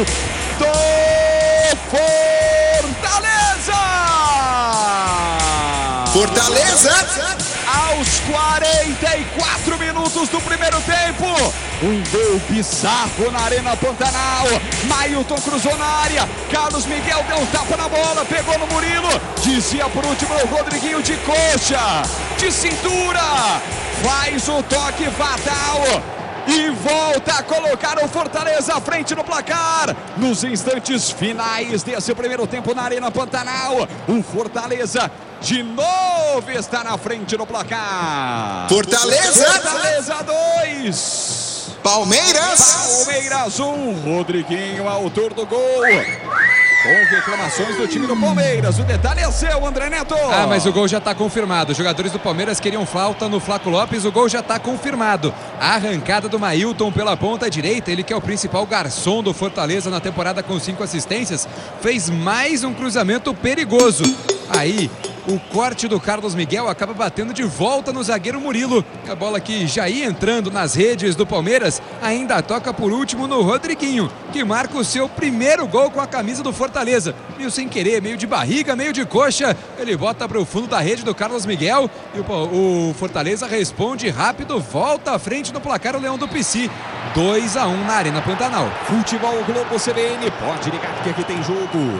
do Fortaleza! Fortaleza! Aos 44 minutos do primeiro tempo, um gol bizarro na Arena Pantanal. Mailton cruzou na área, Carlos Miguel deu um tapa na bola, pegou no Murilo, dizia por último o Rodriguinho de coxa, de cintura, faz o toque fatal e volta a colocar o Fortaleza à frente no placar. Nos instantes finais desse primeiro tempo na Arena Pantanal, o Fortaleza de novo está na frente no placar. Fortaleza 2. Palmeiras 1. Rodriguinho, autor do gol. Com reclamações do time do Palmeiras. O detalhe é seu, André Neto. Mas o gol já está confirmado. Os jogadores do Palmeiras queriam falta no Flaco Lopes. O gol já está confirmado. A arrancada do Mailton pela ponta direita. Ele que é o principal garçom do Fortaleza na temporada com 5 assistências. Fez mais um cruzamento perigoso. Aí o corte do Carlos Miguel acaba batendo de volta no zagueiro Murilo. A bola que já ia entrando nas redes do Palmeiras ainda toca por último no Rodriguinho, que marca o seu primeiro gol com a camisa do Fortaleza. Meio sem querer, meio de barriga, meio de coxa. Ele bota para o fundo da rede do Carlos Miguel e o Fortaleza responde rápido, volta à frente no placar o Leão do Pici. 2-1 na Arena Pantanal. Futebol Globo CBN, pode ligar que aqui tem jogo.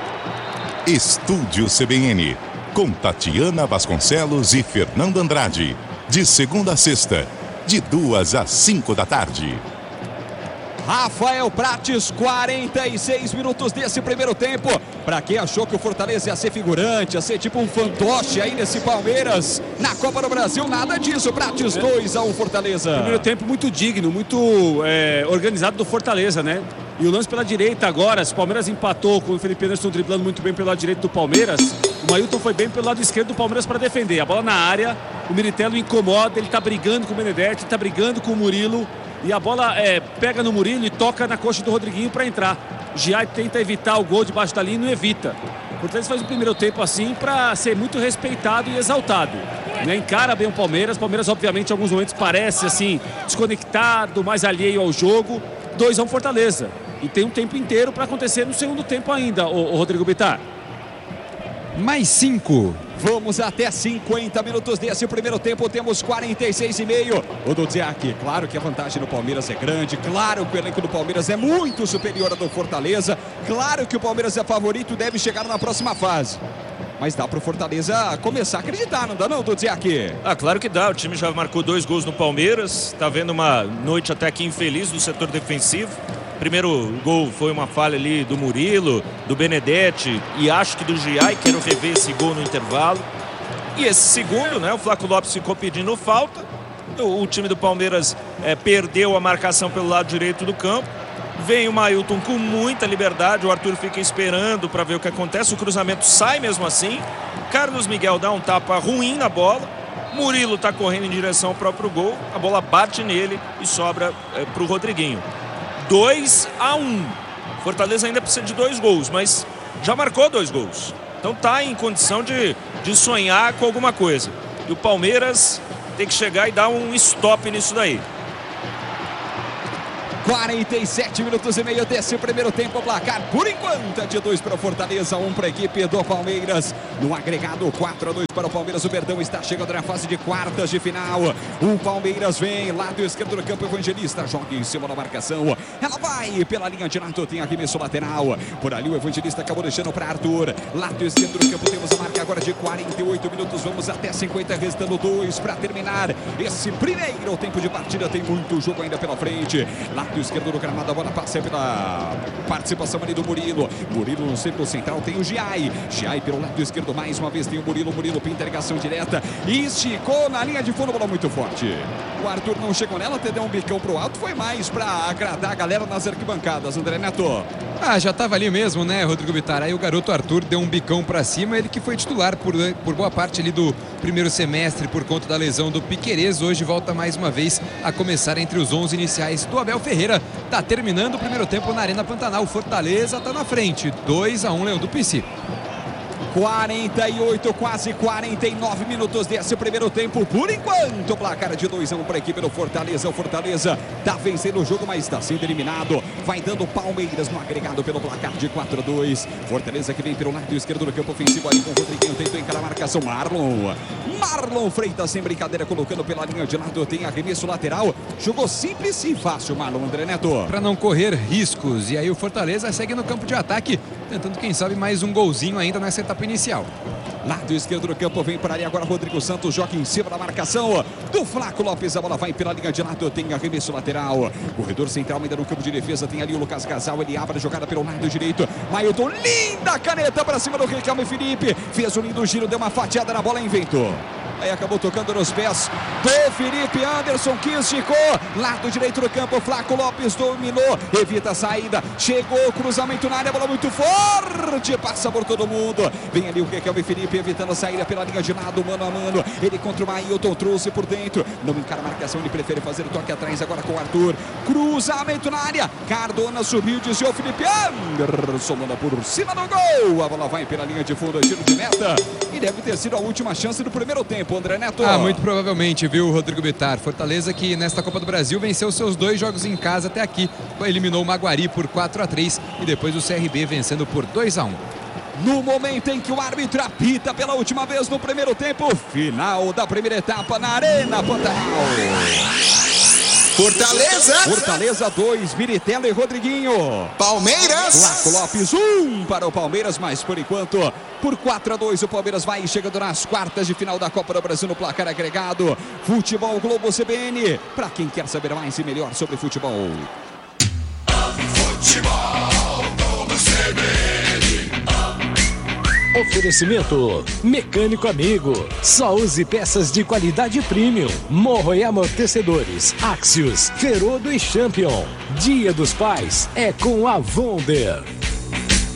Estúdio CBN, com Tatiana Vasconcelos e Fernando Andrade. De segunda a sexta, de 2 às 5 da tarde. Rafael Prates, 46 minutos desse primeiro tempo. Pra quem achou que o Fortaleza ia ser figurante, ia ser tipo um fantoche aí nesse Palmeiras na Copa do Brasil, nada disso. Prates, 2-1 Fortaleza. Primeiro tempo muito digno, muito organizado do Fortaleza, né? E o lance pela direita agora, se o Palmeiras empatou com o Felipe Anderson driblando muito bem pelo lado direito do Palmeiras, o Mailton foi bem pelo lado esquerdo do Palmeiras para defender. A bola na área, o Militello incomoda, ele tá brigando com o Benedetti, tá brigando com o Murilo, e a bola pega no Murilo e toca na coxa do Rodriguinho para entrar. Giai tenta evitar o gol debaixo da linha e não evita. O Fortaleza faz o primeiro tempo assim para ser muito respeitado e exaltado, né? Encara bem o Palmeiras. Obviamente em alguns momentos parece assim desconectado, mais alheio ao jogo. 2-1 Fortaleza. E tem um tempo inteiro para acontecer no segundo tempo ainda, o Rodrigo Bittar. Mais 5. Vamos até 50 minutos desse primeiro tempo, temos 46,5. O Dudziak, claro que a vantagem do Palmeiras é grande, claro que o elenco do Palmeiras é muito superior ao do Fortaleza, claro que o Palmeiras é favorito e deve chegar na próxima fase. Mas dá para o Fortaleza começar a acreditar, não dá não, Dudziak? Claro que dá, o time já marcou 2 gols no Palmeiras, está vendo uma noite até aqui infeliz do setor defensivo. Primeiro gol foi uma falha ali do Murilo, do Benedetti e acho que do Giai, quero rever esse gol no intervalo. E esse segundo, né, o Flaco Lopes ficou pedindo falta, o time do Palmeiras perdeu a marcação pelo lado direito do campo. Vem o Mailton com muita liberdade, o Arthur fica esperando para ver o que acontece, o cruzamento sai mesmo assim, Carlos Miguel dá um tapa ruim na bola, Murilo está correndo em direção ao próprio gol, a bola bate nele e sobra para o Rodriguinho. 2-1. Fortaleza ainda precisa de 2 gols, mas já marcou 2 gols. Então tá em condição de sonhar com alguma coisa. E o Palmeiras tem que chegar e dar um stop nisso daí. 47 minutos e meio desse primeiro tempo, o placar por enquanto é de 2 para o Fortaleza, 1 para a equipe do Palmeiras. No agregado 4-2 para o Palmeiras, o Verdão está chegando na fase de quartas de final. O Palmeiras vem, lado esquerdo do campo, Evangelista joga em cima da marcação. Ela vai pela linha de lado, tem arremesso lateral. Por ali o Evangelista acabou deixando para Arthur. Lado esquerdo do campo, temos a marca agora de 48 minutos, vamos até 50, restando 2 para terminar esse primeiro tempo de partida. Tem muito jogo ainda pela frente. Lado esquerdo do gramado, a bola passa pela participação ali do Murilo. Murilo no centro central, tem o Giai. Giai pelo lado esquerdo, mais uma vez tem o Murilo. Murilo pinta a ligação direta e esticou na linha de fundo, bola muito forte. O Arthur não chegou nela, até deu um bicão pro alto, foi mais para agradar a galera nas arquibancadas, André Neto. Já estava ali mesmo, né, Rodrigo Bittar? Aí o garoto Arthur deu um bicão para cima, ele que foi titular por boa parte ali do primeiro semestre por conta da lesão do Piquerez. Hoje volta mais uma vez a começar entre os 11 iniciais do Abel Ferreira. Tá terminando o primeiro tempo na Arena Pantanal. Fortaleza tá na frente, 2-1 Leão do Pici. 48, quase 49 minutos desse primeiro tempo. Por enquanto, placar de 2-1 para a equipe do Fortaleza. O Fortaleza está vencendo o jogo, mas está sendo eliminado. Vai dando Palmeiras no agregado pelo placar de 4-2. Fortaleza que vem pelo lado esquerdo do campo ofensivo ali com o Rodriguinho. Tentou encarar a marcação. Marlon Freitas, sem brincadeira, colocando pela linha de lado. Tem arremesso lateral. Jogou simples e fácil, Marlon, André Neto. Para não correr riscos. E aí o Fortaleza segue no campo de ataque, tentando, quem sabe, mais um golzinho ainda nessa etapa inicial. Lado esquerdo do campo, vem para ali agora Rodrigo Santos, joga em cima da marcação do Flaco Lopes, a bola vai pela linha de lado, tem arremesso lateral, corredor central ainda no campo de defesa, tem ali o Lucas Casal, ele abre a jogada pelo lado direito, Mailton, linda caneta para cima do Riquelme Felipe, fez um lindo giro, deu uma fatiada na bola, inventou. Aí acabou tocando nos pés do Felipe Anderson, que esticou, lado direito do campo, Flaco Lopes dominou, evita a saída, chegou, cruzamento na área, bola muito forte, passa por todo mundo, vem ali o Riquelme Felipe evitando a saída pela linha de lado, mano a mano, ele contra o Mailton, trouxe por dentro, não encara a marcação, ele prefere fazer o toque atrás agora com o Arthur, cruzamento na área, Cardona subiu, desviou, Felipe Anderson manda por cima do gol, a bola vai pela linha de fundo, tiro de meta, e deve ter sido a última chance do primeiro tempo, André Neto. Muito provavelmente, viu, Rodrigo Bittar. Fortaleza que nesta Copa do Brasil venceu seus 2 jogos em casa até aqui, eliminou o Maguari por 4-3 e depois o CRB vencendo por 2-1. No momento em que o árbitro apita pela última vez no primeiro tempo, final da primeira etapa na Arena Pantanal. Fortaleza 2, Viritella e Rodriguinho. Palmeiras. Flaco Lopes 1 para o Palmeiras, mas por enquanto, por 4-2 o Palmeiras vai chegando nas quartas de final da Copa do Brasil no placar agregado. Futebol Globo CBN, para quem quer saber mais e melhor sobre futebol. Futebol Globo CBN. Oferecimento Mecânico Amigo. Só use peças de qualidade premium. Morro e amortecedores. Axios, Ferodo e Champion. Dia dos Pais é com a Wonder.